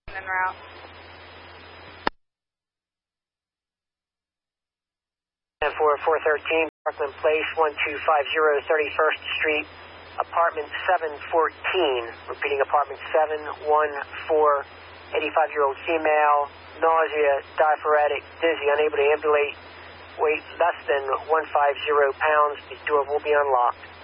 En route. And for 413, Parkland Place, 1250 31st Street, apartment 714. Repeating, apartment 714, 85-year-old female, nausea, diaphoretic, dizzy, unable to ambulate, weight less than 150 pounds. The door will be unlocked.